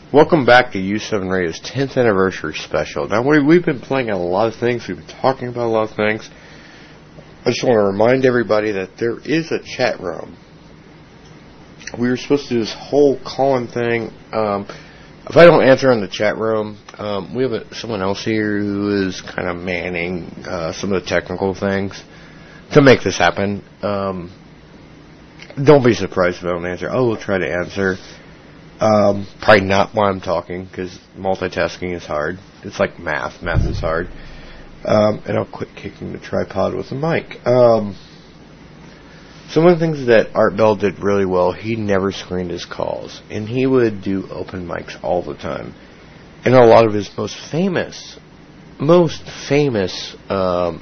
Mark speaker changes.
Speaker 1: Welcome back to U7 Radio's 10th anniversary special. Now, we've been playing a lot of things. We've been talking about a lot of things. I just want to remind everybody that there is a chat room. We were supposed to do this whole call-in thing. If I don't answer in the chat room, we have someone else here who is kind of manning some of the technical things to make this happen. Don't be surprised if I don't answer. We'll try to answer. Probably not while I'm talking, because multitasking is hard. It's like math. Math is hard. And I'll quit kicking the tripod with the mic. So one of the things that Art Bell did really well, he never screened his calls. And he would do open mics all the time. And a lot of his most famous